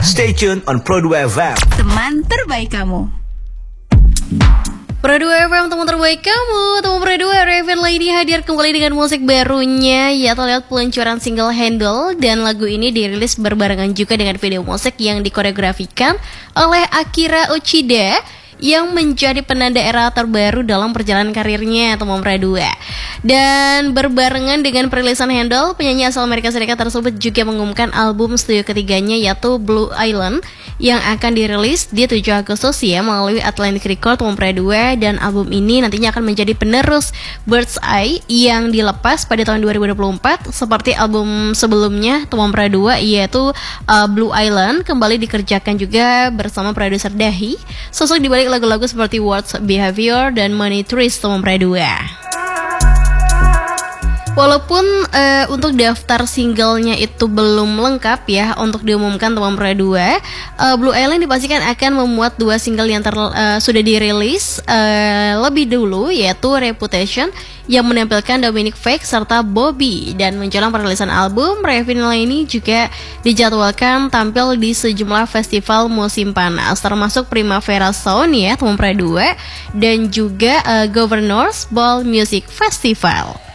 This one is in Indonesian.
Stay tuned on Pro 2 FM. Teman terbaik kamu. Pro 2 FM, teman terbaik kamu. Teman Pro 2 Raven Lady hadir kembali dengan musik barunya, yaitu lewat peluncuran single Handle. Dan lagu ini dirilis berbarengan juga dengan video musik yang dikoreografikan oleh Akira Uchida, yang menjadi penanda era terbaru dalam perjalanan karirnya teman Pro 2. Dan berbarengan dengan perilisan Handle, penyanyi asal Amerika Serikat tersebut juga mengumumkan album studio ketiganya, yaitu Blue Island, yang akan dirilis di 7 Agustus ya melalui Atlantic Record teman Pro 2. Dan album ini nantinya akan menjadi penerus Bird's Eye yang dilepas pada tahun 2024 seperti album sebelumnya teman Pro 2, yaitu Blue Island kembali dikerjakan juga bersama produser Dahi, sosok dibalik lagu-lagu seperti Words Behavior dan Money Trees teman Pro 2. Walaupun untuk daftar singlenya itu belum lengkap ya untuk diumumkan teman Pro 2, Blue Island dipastikan akan memuat 2 single yang sudah dirilis lebih dulu, yaitu Reputation yang menampilkan Dominic Fike serta Bobby. Dan menjelang perilisan album, Raven ini juga dijadwalkan tampil di sejumlah festival musim panas, termasuk Primavera Sound ya teman Pro 2, dan juga Governors Ball Music Festival.